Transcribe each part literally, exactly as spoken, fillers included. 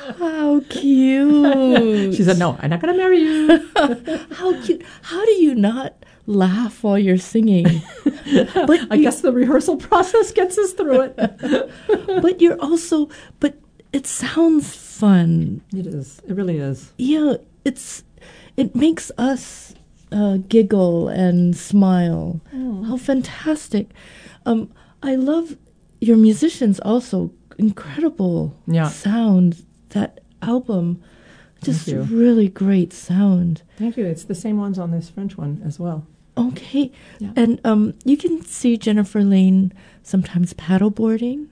How cute. She said, no, I'm not going to marry you. How cute. How do you not laugh while you're singing? But I you, guess the rehearsal process gets us through it. But you're also, but it sounds fun. It is. It really is. Yeah, it's, it makes us uh, giggle and smile. Oh. How fantastic. Um, I love your musicians also. Incredible yeah. sound. That album, just really great sound. Thank you. It's the same ones on this French one as well. Okay. Yeah. And um, you can see Jennifer Lane sometimes paddleboarding.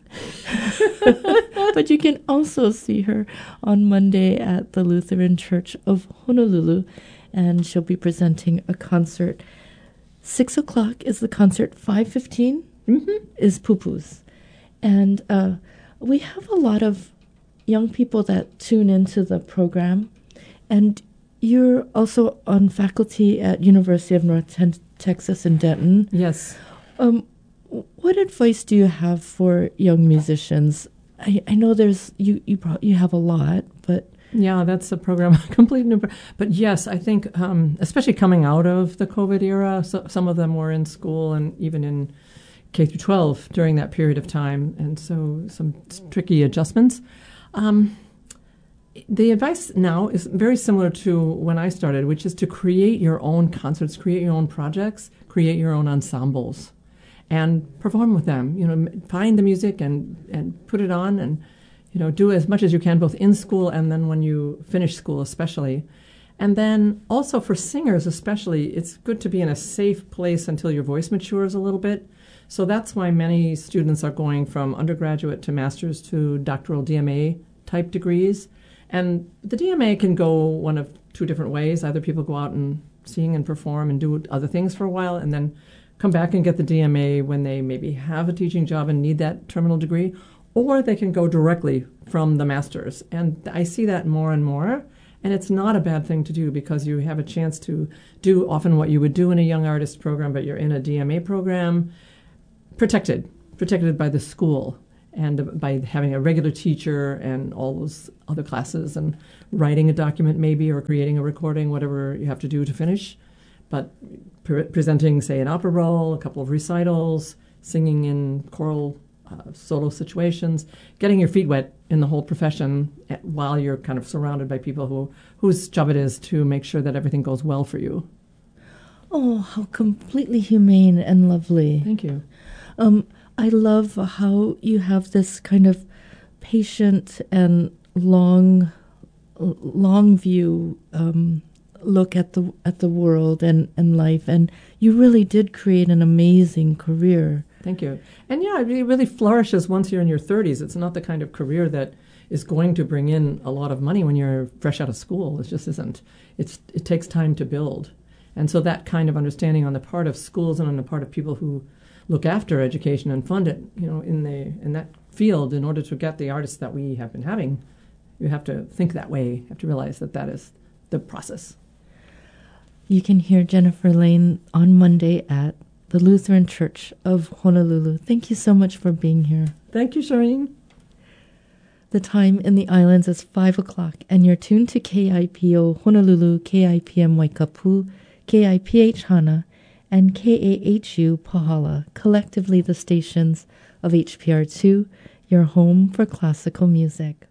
But you can also see her on Monday at the Lutheran Church of Honolulu. And she'll be presenting a concert. Six o'clock is the concert. Five fifteen mm-hmm. is Pupus. And uh, we have a lot of young people that tune into the program. And you're also on faculty at University of North Ten- Texas in Denton. Yes. Um, what advice do you have for young musicians? I, I know there's you you pro- you have a lot, but yeah, that's a program complete new. Pro- but yes, I think um, especially coming out of the COVID era, so, some of them were in school and even in K through twelve during that period of time, and so some tricky adjustments. Um, The advice now is very similar to when I started, which is to create your own concerts, create your own projects, create your own ensembles, and perform with them. You know, find the music and, and put it on, and you know, do as much as you can, both in school and then when you finish school, especially. And then also for singers, especially, it's good to be in a safe place until your voice matures a little bit. So that's why many students are going from undergraduate to master's to doctoral D M A type degrees. And the D M A can go one of two different ways. Either people go out and sing and perform and do other things for a while and then come back and get the D M A when they maybe have a teaching job and need that terminal degree, or they can go directly from the master's. And I see that more and more, and it's not a bad thing to do because you have a chance to do often what you would do in a young artist program, but you're in a D M A program, protected, protected by the school. And by having a regular teacher and all those other classes and writing a document maybe or creating a recording, whatever you have to do to finish. But pre- presenting, say, an opera roll, a couple of recitals, singing in choral uh, solo situations, getting your feet wet in the whole profession while you're kind of surrounded by people who whose job it is to make sure that everything goes well for you. Oh, how completely humane and lovely. Thank you. Um, I love how you have this kind of patient and long, long view um, look at the at the world and, and life, and you really did create an amazing career. Thank you. And yeah, it really flourishes once you're in your thirties. It's not the kind of career that is going to bring in a lot of money when you're fresh out of school. It just isn't. It's it takes time to build, and so that kind of understanding on the part of schools and on the part of people who look after education and fund it, you know, in the in that field, in order to get the artists that we have been having, you have to think that way. You have to realize that that is the process. You can hear Jennifer Lane on Monday at the Lutheran Church of Honolulu. Thank you so much for being here. Thank you, Shireen. The time in the islands is five o'clock, and you're tuned to K I P O Honolulu, K I P M Waikapu, K I P H Hana, and K A H U Pahala, collectively the stations of H P R two, your home for classical music.